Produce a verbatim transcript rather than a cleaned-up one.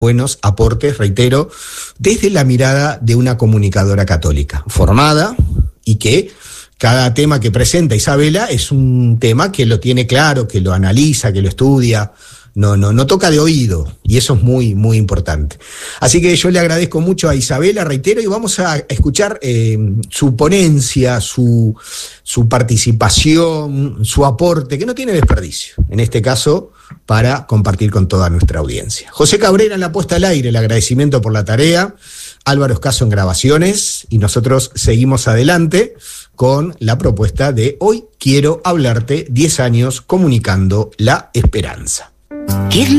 buenos aportes, reitero, desde la mirada de una comunicadora católica, formada y que cada tema que presenta Isabela es un tema que lo tiene claro, que lo analiza, que lo estudia, no, no, no toca de oído, y eso es muy, muy importante. Así que yo le agradezco mucho a Isabela, reitero, y vamos a escuchar eh, su ponencia, su, su participación, su aporte, que no tiene desperdicio, en este caso, para compartir con toda nuestra audiencia. José Cabrera en la puesta al aire, el agradecimiento por la tarea, Álvaro Escaso en grabaciones, y nosotros seguimos adelante con la propuesta de Hoy Quiero Hablarte, diez años comunicando la esperanza. ¿Qué es